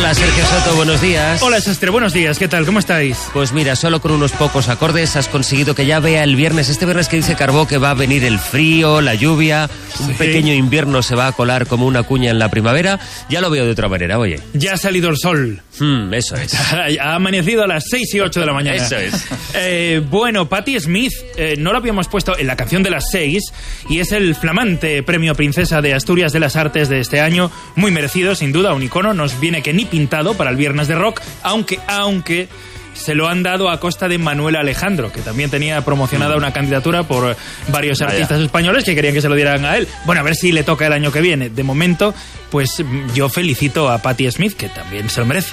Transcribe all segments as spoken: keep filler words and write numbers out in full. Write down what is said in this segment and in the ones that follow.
Hola, Sergio Soto, buenos días. Hola, Sastre, buenos días, ¿qué tal? ¿Cómo estáis? Pues mira, solo con unos pocos acordes has conseguido que ya vea el viernes, este viernes que dice Carbó que va a venir el frío, la lluvia, un sí. pequeño invierno se va a colar como una cuña en la primavera. Ya lo veo de otra manera, oye. Ya ha salido el sol. Hmm, eso es. Ha amanecido a las seis y ocho de la mañana. Eso es. Eh, bueno, Patti Smith, eh, no lo habíamos puesto en la canción de las seis y es el flamante premio Princesa de Asturias de las Artes de este año, muy merecido, sin duda, un icono, nos viene que ni pintado para el viernes de rock, aunque, aunque se lo han dado a costa de Manuel Alejandro, que también tenía promocionada una candidatura por varios Vaya. artistas españoles que querían que se lo dieran a él. Bueno, a ver si le toca el año que viene. De momento, pues yo felicito a Patti Smith, que también se lo merece.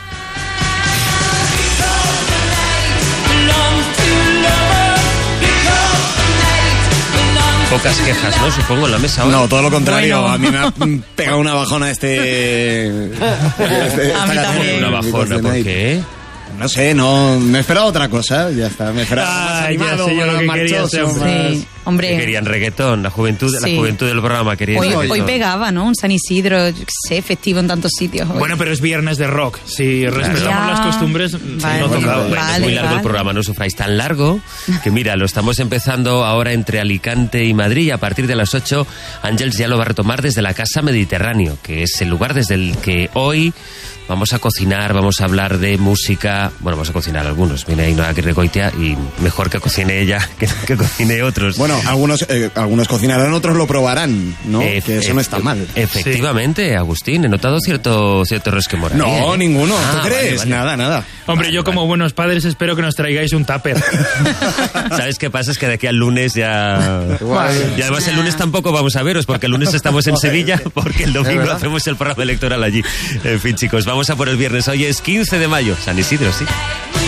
Pocas quejas, ¿no? Supongo en la mesa hoy. No, todo lo contrario. Bueno. A mí me ha pegado una bajona este... este A mí también. Una bajona, ¿por qué? No sé, no... Me esperaba otra cosa, ya está. Me esperaba Ah, más ya animado, sé yo lo más que marchoso, quería, más... Sí, hombre. Que querían reggaetón, la juventud, Sí. la juventud del programa quería Hoy, reggaetón. hoy pegaba, ¿no? Un San Isidro, yo qué sé, festivo en tantos sitios. Hoy. Bueno, pero es viernes de rock. Si respetamos Ya. las costumbres, Vale. no Bueno, tocaba. bueno, Vale, es muy largo vale. el programa, no sufráis. Tan largo que mira, lo estamos empezando ahora entre Alicante y Madrid y a partir de las ocho Ángels ya lo va a retomar desde la Casa Mediterráneo, que es el lugar desde el que hoy vamos a cocinar, vamos a hablar de música. Bueno, vamos a cocinar algunos. Viene Ainhoa Aguirregoitia y mejor que cocine ella que, que cocine otros. Bueno, algunos, eh, algunos cocinarán, otros lo probarán, ¿no? Eh, que eso eh, no está mal. Efectivamente, Agustín, he notado cierto, cierto resquemor. ahí, No, ¿eh? ninguno. Ah, ¿Tú vale, crees? vale. Nada, nada. Hombre, Vale, yo como vale. buenos padres espero que nos traigáis un tupper. ¿Sabes qué pasa? Es que de aquí al lunes ya... Y además el lunes tampoco vamos a veros, porque el lunes estamos en Sevilla, porque el domingo hacemos el programa electoral allí. En fin, chicos, vamos a por el viernes. Hoy es quince de mayo, San Isidro, sí.